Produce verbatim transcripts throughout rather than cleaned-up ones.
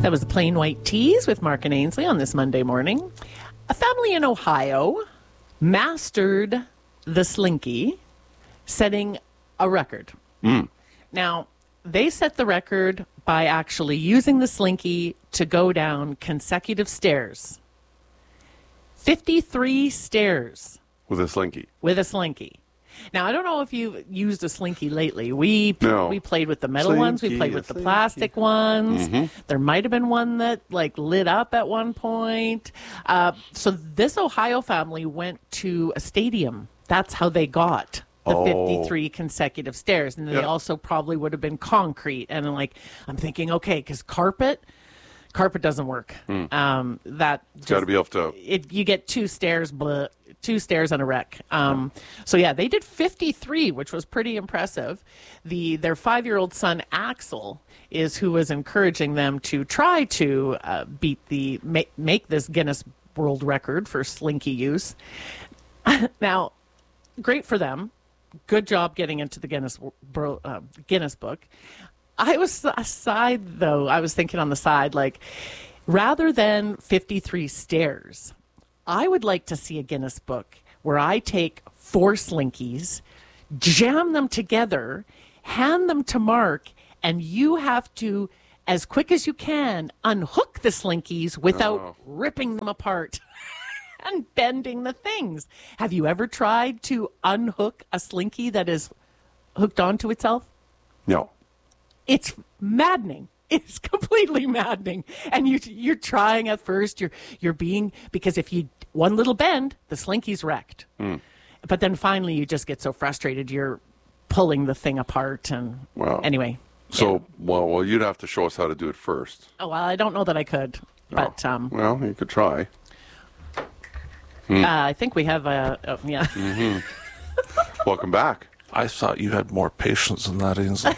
That was the Plain White Tees with Mark and Ainsley on this Monday morning. A family in Ohio mastered the Slinky, setting a record. Mm. Now, they set the record by actually using the Slinky to go down consecutive stairs. fifty-three stairs. With a Slinky. With a Slinky. Now, I don't know if you've used a Slinky lately. We no. we played with the metal Slinky, ones. We played with the Slinky. plastic ones. Mm-hmm. There might have been one that, like, lit up at one point. Uh, so this Ohio family went to a stadium. That's how they got the Oh. fifty-three consecutive stairs. And they Yeah. also probably would have been concrete. And, I'm like, I'm thinking, okay, because carpet... Carpet doesn't work. Mm. Um, that It's got to be off to... it, you get two stairs, blah, two stairs and a wreck. Um, so yeah, they did fifty-three, which was pretty impressive. The their five-year-old son Axel is who was encouraging them to try to uh, beat the make, make this Guinness World Record for Slinky use. Now, great for them. Good job getting into the Guinness uh, Guinness book. I was aside, though, I was thinking on the side, like, rather than fifty-three stairs, I would like to see a Guinness book where I take four Slinkies, jam them together, hand them to Mark, and you have to, as quick as you can, unhook the Slinkies without Oh. ripping them apart and bending the things. Have you ever tried to unhook a Slinky that is hooked onto itself? No. It's maddening. It's completely maddening. And you, you're trying at first. You're you're being, because if you, one little bend, the Slinky's wrecked. Mm. But then finally you just get so frustrated, you're pulling the thing apart. And Wow. anyway. So, yeah. well, well, you'd have to show us how to do it first. Oh, well, I don't know that I could. But Oh. um, Well, you could try. uh, I think we have a, oh, yeah. Mm-hmm. Welcome back. I thought you had more patience than that, Ainsley.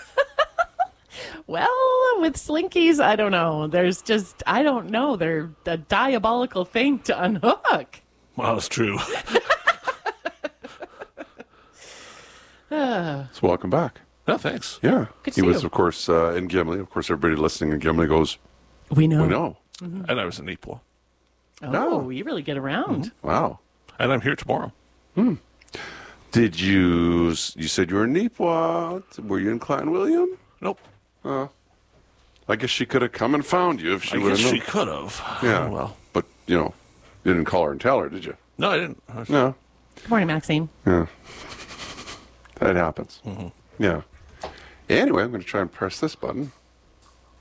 Well, with Slinkies, I don't know. There's just, I don't know. They're a diabolical thing to unhook. Well, that's true. Uh, So welcome back. No, thanks. Yeah. Good to he see was, you. of course, uh, in Gimli. Of course, everybody listening in Gimli goes, we know. we know. And I was in Ipoh. Oh, No. you really get around. Wow. And I'm here tomorrow. Did you, you said you were in Nipawt. Were you in Clan William? Nope. I guess she could have come and found you if she I would guess have she known. could have. Yeah. Oh, well. But, you know, you didn't call her and tell her, did you? No, I didn't. No. Good morning, Maxine. Yeah. That happens. Mm-hmm. Yeah. Anyway, I'm going to try and press this button.